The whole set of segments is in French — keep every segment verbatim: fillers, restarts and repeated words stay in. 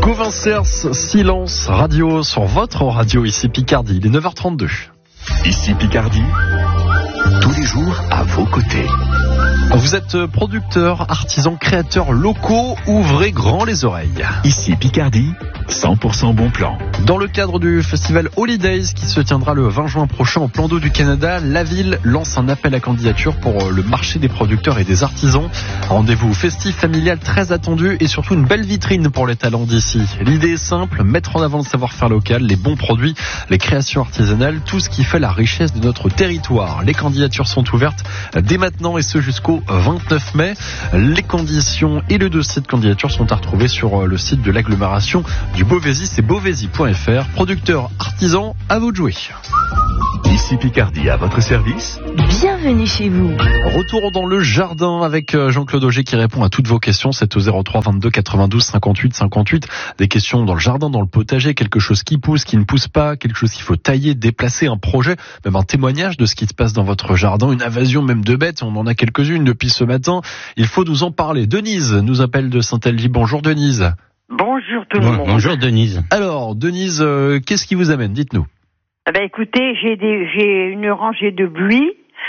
Covincers, silence radio sur votre radio, ici Picardie, il est neuf heures trente-deux. Ici Picardie, tous les jours à vos côtés. Vous êtes producteur, artisan, créateur locaux, ouvrez grand les oreilles. Ici Picardie, cent pour cent bon plan. Dans le cadre du festival Holidays qui se tiendra le vingt juin prochain au Plan d'eau du Canada, la ville lance un appel à candidature pour le marché des producteurs et des artisans. Rendez-vous festif, familial, très attendu et surtout une belle vitrine pour les talents d'ici. L'idée est simple, mettre en avant le savoir-faire local, les bons produits, les créations artisanales, tout ce qui fait la richesse de notre territoire. Les candidatures sont ouvertes dès maintenant et ce jusqu'au vingt-neuf mai. Les conditions et le dossier de candidature sont à retrouver sur le site de l'agglomération du Beauvaisis, c'est beauvaisis point f r. Producteur, artisan, à vous de jouer. Ici Picardie, à votre service. Bienvenue chez vous. Retour dans le jardin avec Jean-Claude Auger qui répond à toutes vos questions. C'est au zéro trois vingt-deux quatre-vingt-douze cinquante-huit cinquante-huit. Des questions dans le jardin, dans le potager, quelque chose qui pousse, qui ne pousse pas, quelque chose qu'il faut tailler, déplacer, un projet, même un témoignage de ce qui se passe dans votre jardin, une invasion même de bêtes. On en a quelques-unes depuis ce matin. Il faut nous en parler. Denise nous appelle de Saint-Elgy. Bonjour Denise. Bonjour tout le bon, monde. Bonjour Denise. Alors Denise, euh, qu'est-ce qui vous amène? Dites-nous. Eh ben, écoutez, j'ai, des, j'ai une rangée de buis,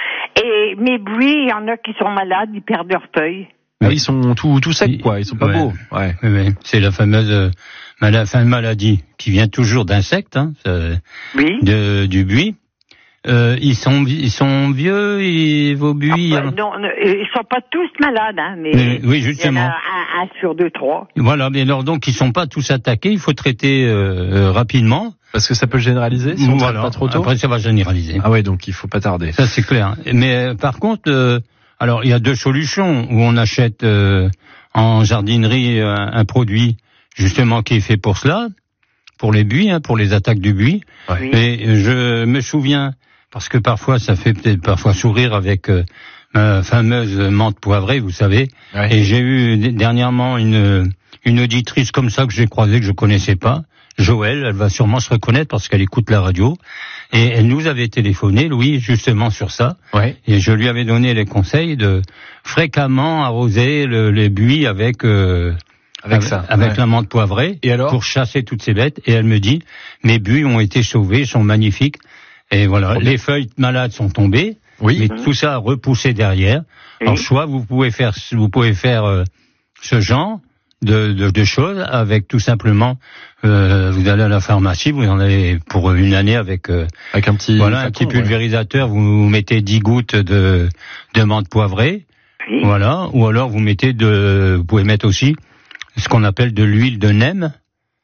et mes buis, il y en a qui sont malades, ils perdent leurs feuilles. Ah, ils sont tout, tout secs, quoi. Ils sont pas ouais. beaux. Ouais. Oui, oui. C'est la fameuse euh, mala- fin, maladie qui vient toujours d'insectes, hein, euh, Oui. de, du buis. Euh, ils sont ils sont vieux et vos buis. Ah, bah, non, non, ils sont pas tous malades, hein, mais, mais oui, il justement. y en a un, un sur deux, trois. Voilà, mais alors donc ils sont pas tous attaqués. Il faut traiter euh, rapidement. Parce que ça peut généraliser si on voilà. traite pas trop tôt. Après ça va généraliser. Ah ouais, donc il faut pas tarder. Ça c'est clair. Mais euh, par contre, euh, alors il y a deux solutions où on achète euh, en jardinerie un, un produit justement qui est fait pour cela, pour les buis, hein, pour les attaques du buis. Ouais. Et je me souviens, parce que parfois ça fait peut-être parfois sourire avec euh, ma fameuse menthe poivrée, vous savez. Ouais. Et j'ai eu dernièrement une une auditrice comme ça que j'ai croisée que je connaissais pas. Joël, elle va sûrement se reconnaître parce qu'elle écoute la radio. Et elle nous avait téléphoné, Louis, justement sur ça. Ouais. Et je lui avais donné les conseils de fréquemment arroser le, les buis avec euh, Avec avec, ça, avec ouais. la menthe poivrée. Et alors pour chasser toutes ces bêtes. Et elle me dit, mes buis ont été sauvés, sont magnifiques. Et voilà, les feuilles malades sont tombées. Oui. Mais tout ça a repoussé derrière. Oui. Alors soit vous pouvez faire, vous pouvez faire euh, ce genre de, de, de choses avec tout simplement, euh, vous allez à la pharmacie, vous en avez pour une année avec, euh, Avec un petit. voilà, un flacon, petit ouais. pulvérisateur. Vous mettez dix gouttes de, de menthe poivrée, Oui. voilà. Ou alors vous mettez de, vous pouvez mettre aussi ce qu'on appelle de l'huile de nem.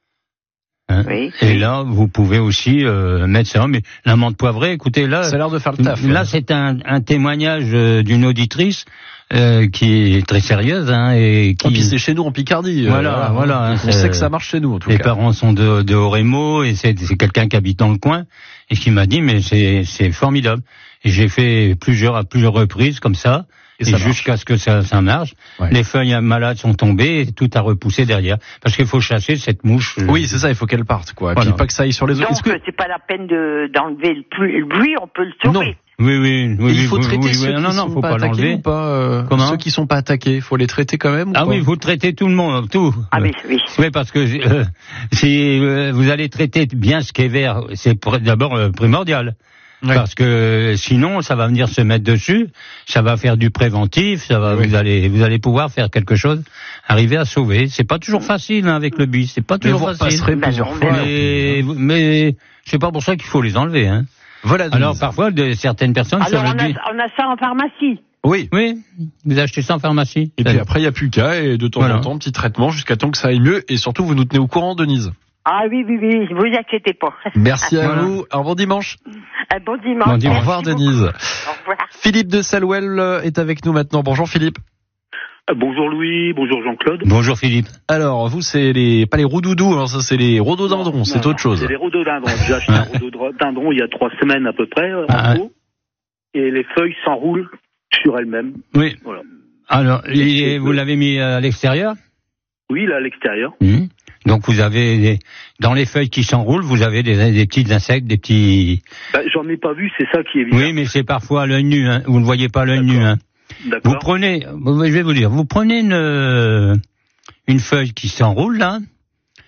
Hein. Oui. Et là, vous pouvez aussi euh, mettre ça. Mais la menthe poivrée, écoutez, là, Ça a l'air de faire le taf. là, ouais. c'est un, un témoignage euh, d'une auditrice euh, qui est très sérieuse, hein, et qui. Et puis c'est chez nous en Picardie. euh, Voilà, voilà, hein, On c'est- sait que ça marche chez nous en tout Les cas. parents sont de, de Orémo et c'est, c'est quelqu'un qui habite dans le coin et qui m'a dit mais c'est, c'est formidable. Et j'ai fait plusieurs à plusieurs reprises comme ça. Et Et, ça marche. jusqu'à ce que ça, ça marche, Ouais. les feuilles malades sont tombées et tout a repoussé derrière. Parce qu'il faut chasser cette mouche. euh, Oui, c'est ça, il faut qu'elle parte, quoi. Et Voilà. puis pas que ça aille sur les autres. Donc, Est-ce que c'est pas la peine de, d'enlever le, pu- le buis, on peut le sauver. Non. Oui, oui, oui. Et il faut oui, traiter oui, ceux oui. qui Non, non, sont faut pas, pas attaqués l'enlever. ou pas euh, Comment Ceux qui sont pas attaqués, il faut les traiter quand même ou Ah pas oui, vous traitez tout le monde, tout. Ah oui, oui. Oui, parce que euh, si euh, vous allez traiter bien ce qui est vert, c'est pour- d'abord euh, primordial. Ouais. Parce que sinon, ça va venir se mettre dessus, ça va faire du préventif, ça va, Oui. vous allez, vous allez pouvoir faire quelque chose, arriver à sauver. C'est pas toujours facile hein, avec le buis, c'est pas Mais toujours vous facile. repasserez Ben plusieurs non, fois. Mais, mais c'est pas pour ça qu'il faut les enlever. Hein. Voilà. Alors Denise. parfois, de, certaines personnes Alors, sur on le a, buis. on a ça en pharmacie. Oui. Oui, vous achetez ça en pharmacie. Et puis après, il n'y a plus qu'à, et de temps Voilà. en temps, petit traitement jusqu'à temps que ça aille mieux. Et surtout, vous nous tenez au courant, Denise. Ah oui, oui, oui, vous inquiétez pas. Merci à Voilà. vous. Un bon dimanche. Un bon dimanche. Bon Au dimanche. revoir, Merci Denise. beaucoup. Au revoir. Philippe de Salouel est avec nous maintenant. Bonjour, Philippe. Bonjour Louis, bonjour Jean-Claude. Bonjour Philippe. Alors, vous, c'est les, pas les rhododendrons, alors ça, c'est les rhododendrons, Non, c'est non, autre chose. C'est les rhododendrons. J'ai acheté un rhododendron il y a trois semaines à peu près, euh, Ah, en pot, et les feuilles s'enroulent sur elles-mêmes. Oui. Voilà. Alors, et vous l'avez mis à l'extérieur? Oui, là à l'extérieur. Mmh. Donc vous avez des, dans les feuilles qui s'enroulent, vous avez des, des petits insectes, des petits. Bah, j'en ai pas vu, c'est ça qui est bizarre. Oui, mais c'est parfois à l'œil nu. Hein. Vous ne voyez pas à l'œil D'accord. nu. Hein. D'accord. Vous prenez, je vais vous dire, vous prenez une une feuille qui s'enroule là,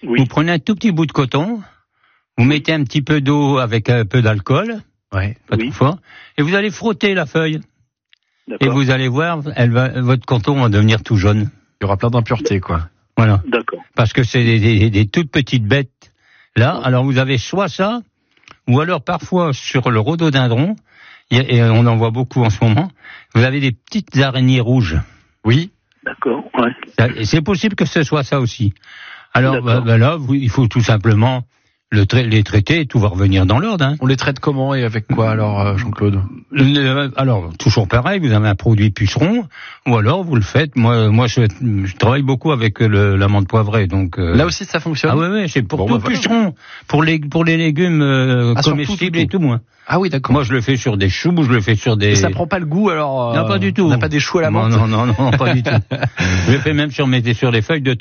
Oui. Vous prenez un tout petit bout de coton, vous mettez un petit peu d'eau avec un peu d'alcool, Ouais. pas Oui. trop fort, et vous allez frotter la feuille. Et D'accord. vous allez voir, elle va, votre coton va devenir tout jaune. Il y aura plein d'impuretés, quoi. Voilà. D'accord. Parce que c'est des, des, des toutes petites bêtes. Là, alors vous avez soit ça, ou alors parfois sur le rhododendron, y a- et on en voit beaucoup en ce moment, vous avez des petites araignées rouges. Oui. D'accord. Ouais. Ça- et C'est possible que ce soit ça aussi. Alors D'accord. bah, bah là, vous- il faut tout simplement le tra- les traiter et tout va revenir dans l'ordre. Hein. On les traite comment et avec quoi alors, euh, Jean-Claude? Le- alors, toujours pareil, vous avez un produit puceron, ou alors vous le faites. Moi, moi, je, je travaille beaucoup avec le, l'amande poivrée, donc. euh, Là aussi, ça fonctionne. Ah ouais, ouais, c'est pour Bon, tout bah, voilà. puceron, pour les pour les légumes euh, Ah, sur tout, comestibles tout, et tout moi. Ah oui, d'accord. Moi, je le fais sur des choux, je le fais sur des. Et ça prend pas le goût alors? euh, Non, pas du tout. On n'a pas des choux à la non, menthe? non, non, non, pas du tout. Je le fais même sur mes sur les feuilles de